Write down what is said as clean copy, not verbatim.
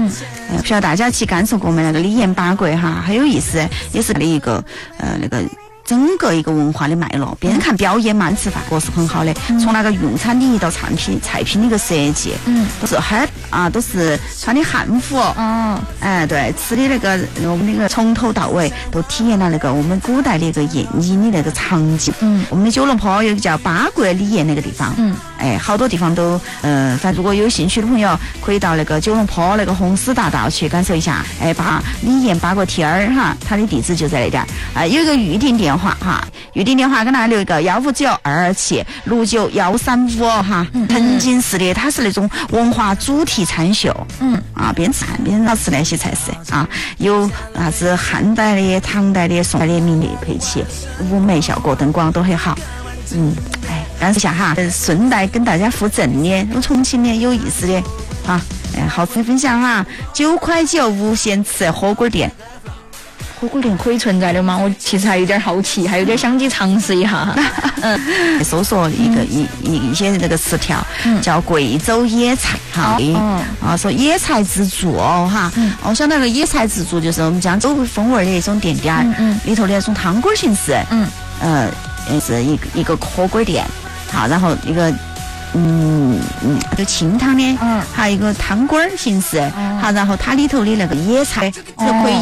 不晓得大家去感受过没？那个李岩八国哈，很有意思，也是一个那个。整个一个文化的脉络，别人看表演嘛，吃饭过是很好的。从那个用餐礼仪到菜品的一个设计，都是都是穿的汉服，对，吃的那个我们那个从头到尾都体验了那个我们古代的一个宴饮的那个场景。我们的九龙坡有一个叫八国礼宴那个地方，好多地方都反正如果有兴趣的朋友，可以到那个九龙坡那个红丝大道去感受一下，把礼宴八国天儿哈，它的地址就在那点有一个预订电话哈，预订电话跟大家留一个15927699135哈，沉浸式的，它是那种文化主题餐秀，边吃饭边老吃那些菜式啊，有啥子汉代的、唐代的、宋代的名利配齐，舞美效果、灯光都很好，感受一下哈，顺带跟大家扶正的，我重庆的有意思的啊，好吃分享哈，9块9无限吃火锅店。 火锅店可以存在的吗？我其实还有点好奇，还有点想去尝试一下。 搜索一些那个词条，叫贵州野菜哈，说野菜自助哈。我想那个野菜自助就是我们江州风味的一种店点，里头的那种汤锅形式，是一个火锅店，好，然后一个。就清汤的，还有一个汤锅形式，好，然后它里头的那个野菜就可以